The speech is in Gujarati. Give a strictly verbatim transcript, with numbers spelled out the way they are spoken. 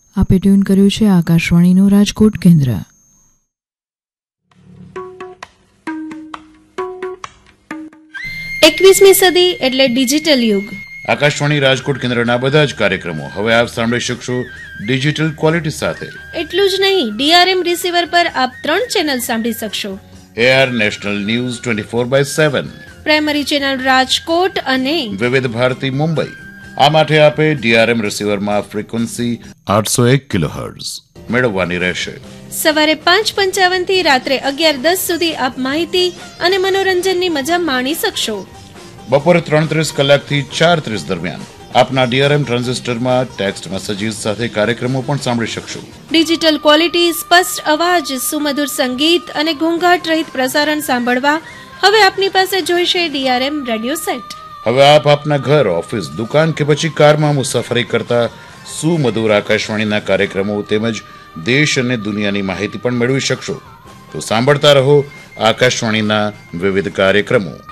આપે ટ્યુન કર્યું છે આકાશવાણીનું રાજકોટ કેન્દ્ર. એકવીસમી સદી એટલે ડિજિટલ યુગ. આકાશવાણી રાજકોટ કેન્દ્રના બધા જ કાર્યક્રમો હવે આપ સાંભળી શકશો ડિજિટલ ક્વોલિટી સાથે. એટલું જ નહીં, ડીઆરએમ રિસીવર પર આપ ત્રણ ચેનલ સાંભળી શકશો. AR national news twenty four by seven, primary channel Rajkot અને વિવિધ ભારતી મુંબઈ. આ માટે આપે ડીઆરએમ રિસીવરમાં ફ્રીક્વન્સી આઠસો એક કિલોહર્ટ્ઝ મેળવવાની રહેશે. સવારે પાંચ પંચાવન થી રાત્રે અગિયાર દસ સુધી આપ માહિતી અને મનોરંજનની મજા માણી શકશો. બપોરે ત્રણ ત્રીસ કલાકથી ચાર ત્રીસ દરમિયાન આપના ડીઆરએમ ટ્રાન્ઝિસ્ટરમાં ટેક્સ્ટ મેસેજીસ સાથે કાર્યક્રમો પણ સાંભળી શકશો. ડિજિટલ ક્વોલિટી, સ્પષ્ટ અવાજ, સુમધુર સંગીત અને ઘોંઘાટ રહિત પ્રસારણ સાંભળવા હવે આપની પાસે જોઈશે ડીઆરએમ રેડિયો સેટ. હવે આપ આપના ઘર, ઓફિસ, દુકાન કે પછી કારમાં મુસાફરી કરતા સુમધુર આકાશવાણીના કાર્યક્રમો તેમજ દેશ અને દુનિયાની માહિતી પણ મેળવી શકશો. તો સાંભળતા રહો આકાશવાણીના વિવિધ કાર્યક્રમો.